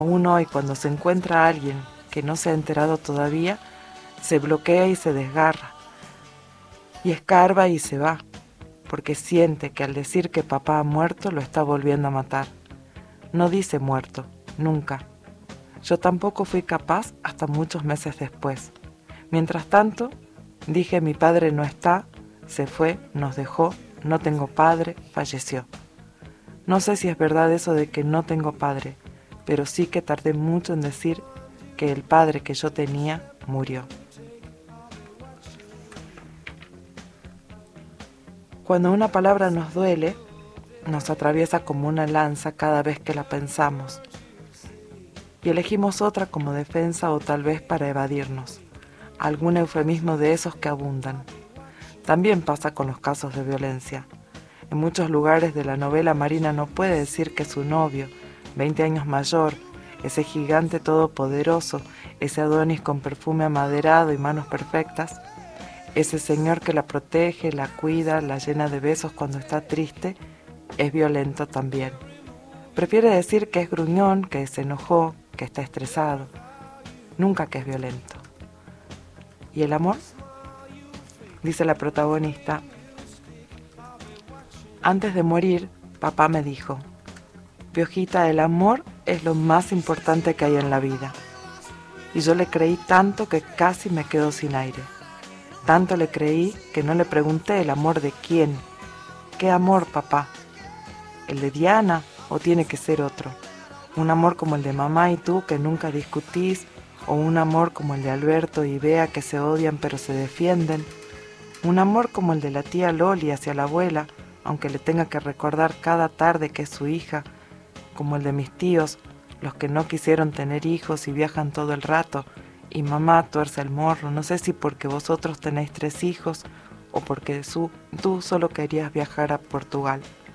Aún hoy, cuando se encuentra a alguien que no se ha enterado todavía, se bloquea y se desgarra, y escarba y se va, porque siente que al decir que papá ha muerto lo está volviendo a matar. No dice muerto, nunca. Yo tampoco fui capaz hasta muchos meses después. Mientras tanto, dije mi padre no está, se fue, nos dejó, no tengo padre, falleció. No sé si es verdad eso de que no tengo padre, pero sí que tardé mucho en decir que el padre que yo tenía murió. Cuando una palabra nos duele, nos atraviesa como una lanza cada vez que la pensamos, y elegimos otra como defensa o tal vez para evadirnos, algún eufemismo de esos que abundan. También pasa con los casos de violencia. En muchos lugares de la novela Marina no puede decir que su novio, 20 años mayor, ese gigante todopoderoso, ese Adonis con perfume amaderado y manos perfectas, ese señor que la protege, la cuida, la llena de besos cuando está triste, es violento también. Prefiere decir que es gruñón, que se enojó, que está estresado, nunca que es violento. ¿Y el amor? Dice la protagonista: antes de morir, papá me dijo, Piojita, el amor es lo más importante que hay en la vida. Y yo le creí tanto que casi me quedo sin aire. Tanto le creí que no le pregunté el amor de quién. ¿Qué amor, papá? ¿El de Diana o tiene que ser otro? Un amor como el de mamá y tú que nunca discutís, o un amor como el de Alberto y Bea que se odian pero se defienden. Un amor como el de la tía Loli hacia la abuela, aunque le tenga que recordar cada tarde que es su hija, como el de mis tíos, los que no quisieron tener hijos y viajan todo el rato, y mamá tuerce el morro, no sé si porque vosotros tenéis 3 hijos o porque tú solo querías viajar a Portugal.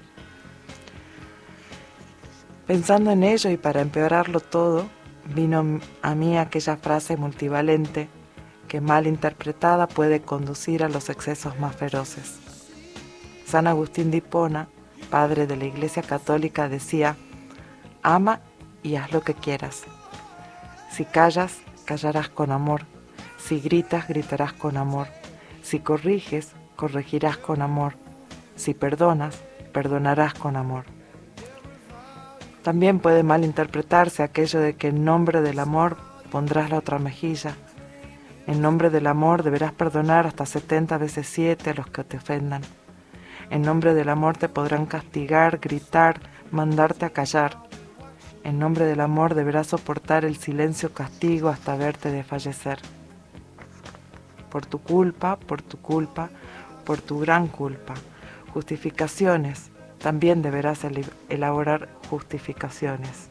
Pensando en ello y para empeorarlo todo, vino a mí aquella frase multivalente que mal interpretada puede conducir a los excesos más feroces. San Agustín de Hipona, padre de la Iglesia Católica, decía: ama y haz lo que quieras. Si callas, callarás con amor. Si gritas, gritarás con amor. Si corriges, corregirás con amor. Si perdonas, perdonarás con amor. También puede malinterpretarse aquello de que en nombre del amor pondrás la otra mejilla. En nombre del amor deberás perdonar hasta 70 veces 7 a los que te ofendan. En nombre del amor te podrán castigar, gritar, mandarte a callar. En nombre del amor deberás soportar el silencio castigo hasta verte desfallecer. Por tu culpa, por tu gran culpa. Justificaciones. También deberás elaborar justificaciones.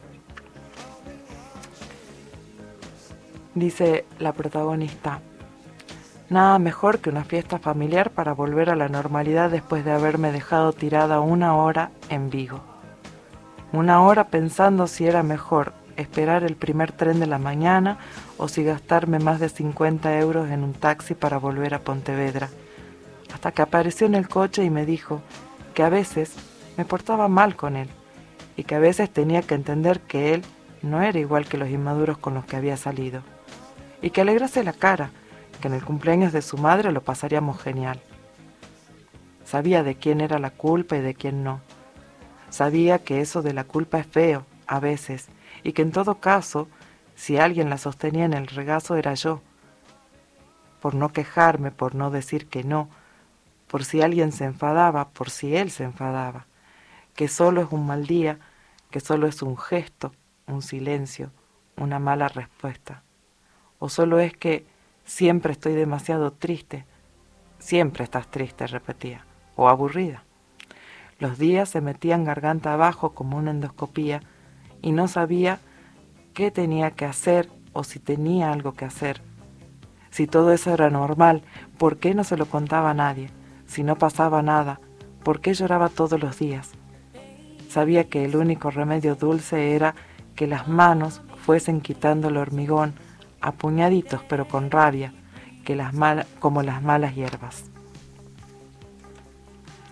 Dice la protagonista: nada mejor que una fiesta familiar para volver a la normalidad después de haberme dejado tirada 1 hora en Vigo. 1 hora pensando si era mejor esperar el primer tren de la mañana o si gastarme más de 50 euros en un taxi para volver a Pontevedra. Hasta que apareció en el coche y me dijo que a veces me portaba mal con él y que a veces tenía que entender que él no era igual que los inmaduros con los que había salido. Y que alegrase la cara, que en el cumpleaños de su madre lo pasaríamos genial. Sabía de quién era la culpa y de quién no. Sabía que eso de la culpa es feo, a veces, y que en todo caso, si alguien la sostenía en el regazo era yo. Por no quejarme, por no decir que no, por si alguien se enfadaba, por si él se enfadaba. Que solo es un mal día, que solo es un gesto, un silencio, una mala respuesta. O solo es que siempre estoy demasiado triste. Siempre estás triste, repetía, o aburrida. Los días se metían garganta abajo como una endoscopía y no sabía qué tenía que hacer o si tenía algo que hacer. Si todo eso era normal, ¿por qué no se lo contaba a nadie? Si no pasaba nada, ¿por qué lloraba todos los días? Sabía que el único remedio dulce era que las manos fuesen quitando el hormigón, a puñaditos pero con rabia, como las malas hierbas.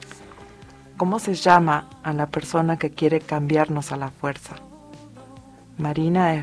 ¿Cómo se llama a la persona que quiere cambiarnos a la fuerza? Marina es